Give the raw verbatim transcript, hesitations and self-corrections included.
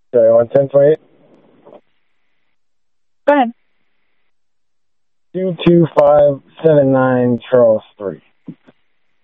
Okay, on ten twenty-eight. Go ahead. two two five seven nine Charles Street.